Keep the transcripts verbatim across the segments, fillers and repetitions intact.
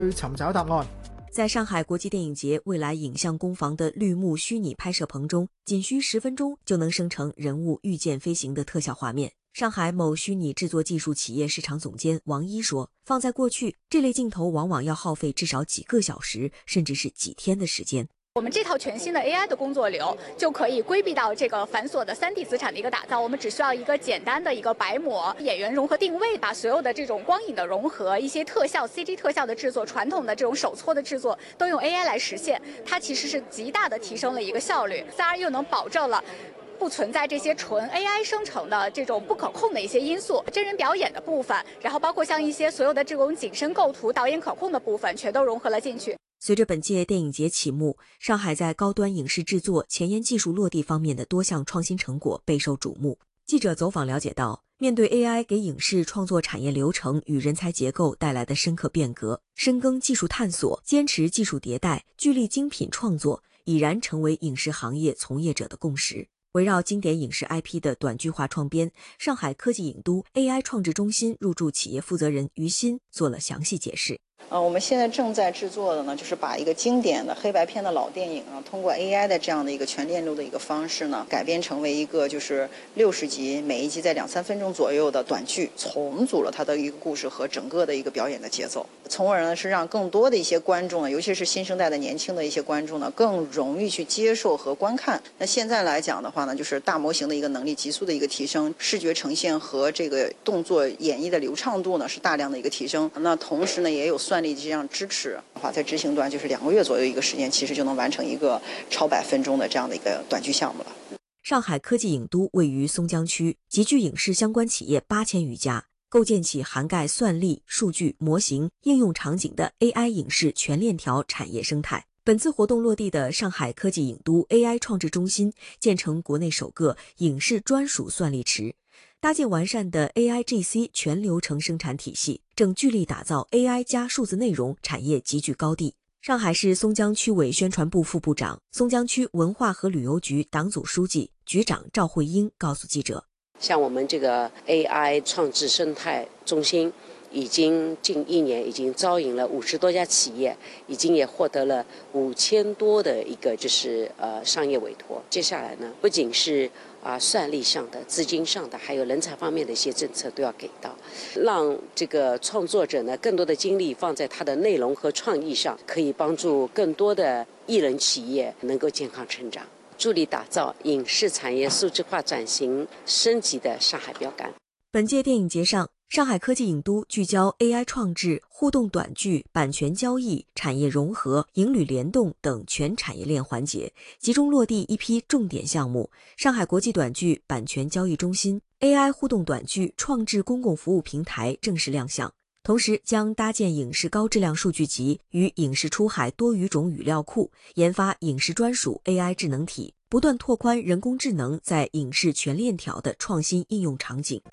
去尋找答案。 在上海国际电影节未来影像工坊的绿幕虚拟拍摄棚中，仅需十分钟就能生成人物御剑飞行的特效画面。上海某虚拟制作技术企业市场总监王一说，放在过去，这类镜头往往要耗费至少几个小时，甚至是几天的时间。 我们这套全新的 A I 的工作流就可以规避到这个繁琐的 三 D 资产的一个打造，我们只需要一个简单的一个白模、演员融合定位，把所有的这种光影的融合、一些特效 C G 特效的制作、传统的这种手搓的制作都用 A I 来实现，它其实是极大的提升了一个效率，当然又能保证了不存在这些纯 A I 生成的这种不可控的一些因素，真人表演的部分，然后包括像一些所有的这种景深构图、导演可控的部分，全都融合了进去。 随着本届电影节启幕，上海在高端影视制作、前沿技术落地方面的多项创新成果备受瞩目。记者走访了解到，面对 A I 给影视创作产业流程与人才结构带来的深刻变革，深耕技术探索、坚持技术迭代、聚力精品创作，已然成为影视行业从业者的共识。围绕经典影视 I P 的短剧化创编，上海科技影都 A I 创制中心入驻企业负责人于鑫做了详细解释。 呃，我们现在正在制作的呢，就是把一个经典的黑白片的老电影啊，通过 A I 的这样的一个全链路的一个方式呢，改编成为一个就是六十集，每一集在两三分钟左右的短剧，重组了它的一个故事和整个的一个表演的节奏，从而呢是让更多的一些观众呢，尤其是新生代的年轻的一些观众呢，更容易去接受和观看。那现在来讲的话呢，就是大模型的一个能力急速的一个提升，视觉呈现和这个动作演绎的流畅度呢是大量的一个提升。那同时呢，也有算力这样支持的话，在执行端就是两个月左右一个时间，其实就能完成一个超百分钟的这样的一个短剧项目了。 上海科技影都位于松江区，集聚影视相关企业八千余家，构建起涵盖算力、数据、模型、应用场景的 A I 影视全链条产业生态。本次活动落地的上海科技影都 A I 创制中心，建成国内首个影视专属算力池，搭建完善的 A I G C 全流程生产体系，正聚力打造 A I 加数字内容产业集聚高地。上海市松江区委宣传部副部长、松江区文化和旅游局党组书记、局长赵慧英告诉记者， 像我们这个 A I 创制生态中心已经近一年已经招引了五十多家企业，已经也获得了五千多的一个就是呃商业委托。接下来呢，不仅是啊算力上的、资金上的，还有人才方面的一些政策都要给到，让这个创作者呢更多的精力放在他的内容和创意上，可以帮助更多的艺人企业能够健康成长，助力打造影视产业数字化转型升级的上海标杆。 本届电影节上，上海科技影都聚焦 A I 创制、互动短剧、版权交易、产业融合、影旅联动等全产业链环节，集中落地一批重点项目。上海国际短剧版权交易中心、A I 互动短剧创制公共服务平台正式亮相，同时将搭建影视高质量数据集与影视出海多语种语料库，研发影视专属 A I 智能体，不断拓宽人工智能在影視全鏈條的創新應用場景。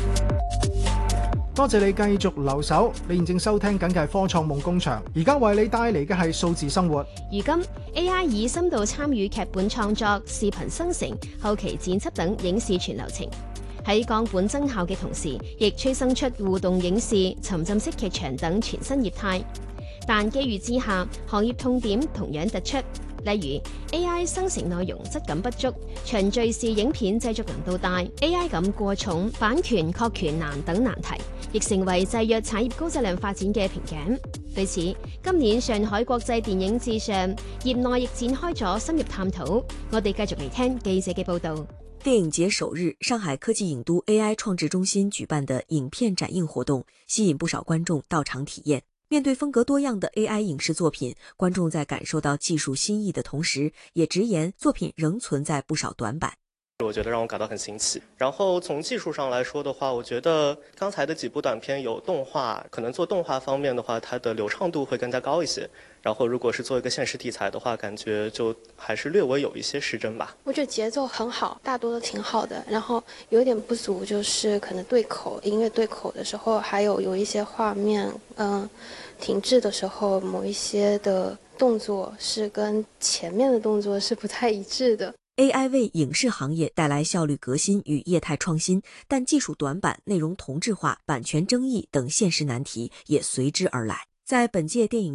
多謝你繼續留守，你現正收聽緊嘅係科創夢工場，而家為你帶嚟嘅係數字生活。 如今 A I 已深度參與劇本創作、視頻生成、後期剪輯等影視全流程。喺降本增效嘅同時，亦催生出互動影視、沉浸式劇場等全新業態。但機遇之下，行業痛點同樣突出。例如 A I 生成內容質感不足，循序式影片製作難度大 ，A I 感過重，版權確權難等難題，亦成為制約產業高質量發展嘅瓶頸。對此，今年上海國際電影節上，業內亦展開咗深入探討。我哋繼續嚟聽記者嘅報導。 電影節首日，上海科技影都 A I 創制中心舉辦的影片展映活動，吸引不少觀眾到場體驗。面對風格多樣的 A I 影視作品，觀眾在感受到技術新意的同時，也直言作品仍存在不少短板。 我覺得讓我感到很新奇。然後從技術上來說的話，我覺得剛才的幾部短片有動畫，可能做動畫方面的話，它的流暢度會更加高一些。然後如果是做一個現實題材的話，感覺就還是略微有一些失真吧。 我覺得節奏很好，大多都挺好的。然後有點不足就是可能對口，音樂對口的時候，還有有一些畫面，嗯，停滯的時候，某一些的動作是跟前面的動作是不太一致的。 A I 為影視行業帶來效率革新與業態創新，但技術短板、內容同質化、版權爭議等現實難題也隨之而來。 在本届电影